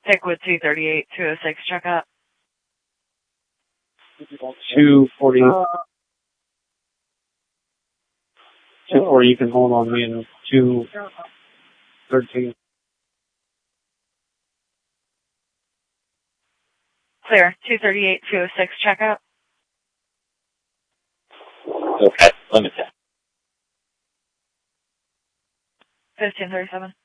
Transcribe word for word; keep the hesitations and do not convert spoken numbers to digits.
Pickwood two thirty-eight, two oh six, check out. two forty. two forty, you can hold on me in two thirteen. Clear, two thirty-eight, two oh six, check out. Okay, limited. fifteen thirty-seven.